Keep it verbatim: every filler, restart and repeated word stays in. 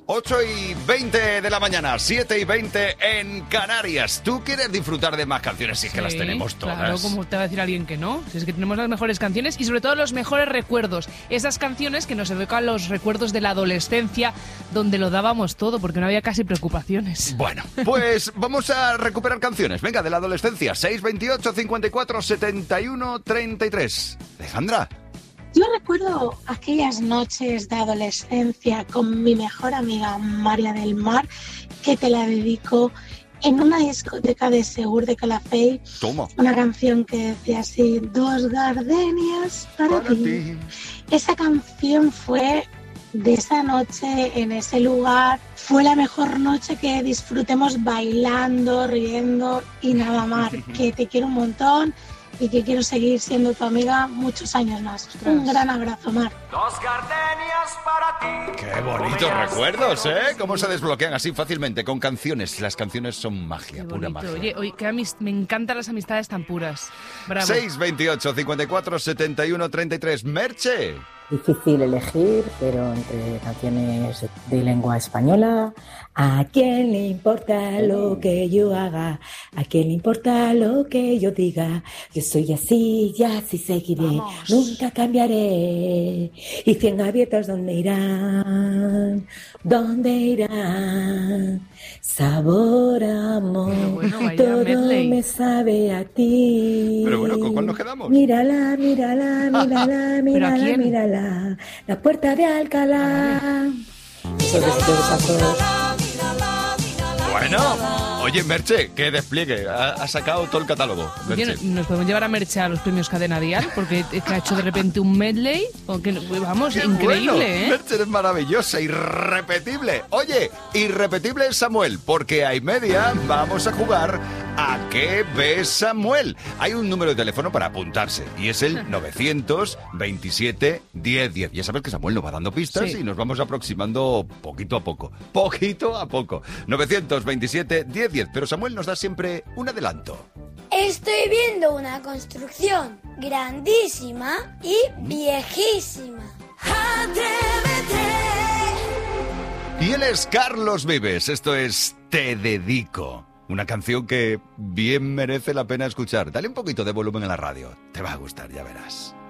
ocho y veinte de la mañana, siete y veinte en Canarias. ¿Tú quieres disfrutar de más canciones? Si es que Sí, las tenemos todas. Claro, como te va a decir alguien que no. Si es que tenemos las mejores canciones y sobre todo los mejores recuerdos. Esas canciones que nos evocan los recuerdos de la adolescencia, donde lo dábamos todo, porque no había casi preocupaciones. Bueno, pues vamos a recuperar canciones. Venga, de la adolescencia. seis veintiocho, cincuenta y cuatro, setenta y uno, treinta y tres. Alejandra. Yo recuerdo aquellas noches de adolescencia con mi mejor amiga María del Mar, que te la dedico en una discoteca de Segur de Calafell. Toma. Una canción que decía así: dos gardenias para, Para ti. ti. Esa canción fue de esa noche en ese lugar. Fue la mejor noche que disfrutemos bailando, riendo y nada más. Que te quiero un montón y que quiero seguir siendo tu amiga muchos años más. Un gran abrazo, Mar. Dos gardenias para ti. Qué bonitos recuerdos, ¿eh? Cómo se desbloquean así fácilmente con canciones. Las canciones son magia, Qué pura bonito. magia. Oye, oye, qué amist- me encantan las amistades tan puras. Bravo. seis veintiocho, cincuenta y cuatro, setenta y uno, treinta y tres. Merche. Difícil elegir, pero entre canciones de lengua española. ¿A quién le importa lo que yo haga? ¿A quién le importa lo que yo diga? Yo soy así y así seguiré. Vamos. Nunca cambiaré. Y cien gaviotas, ¿dónde irán? ¿Dónde irán? Sabor, amor. Pero bueno, vaya todo medley. me sabe a ti. Pero bueno, ¿con cuál nos quedamos? Mírala, mírala, mírala, mírala, quién? mírala. La puerta de Alcalá. Esos besazos. Bueno, oye, Merche, qué despliegue. Ha, ha sacado todo el catálogo. Oye, Merche. ¿nos podemos llevar a Merche a los premios Cadena Dial? Porque que ha hecho de repente un medley. O que, vamos, ¡Qué increíble, bueno! ¿eh? Merche es maravillosa, irrepetible. Oye, irrepetible es Samuel, porque a y media vamos a jugar a ¿Qué ves, Samuel? Hay un número de teléfono para apuntarse y es el novecientos veintisiete, diez diez. Ya sabes que Samuel nos va dando pistas Sí. y nos vamos aproximando poquito a poco. Poquito a poco. novecientos veintisiete, diez diez. Pero Samuel nos da siempre un adelanto. Estoy viendo una construcción grandísima y viejísima. Y él es Carlos Vives. Esto es Te Dedico. Una canción que bien merece la pena escuchar. Dale un poquito de volumen a la radio. Te va a gustar, ya verás.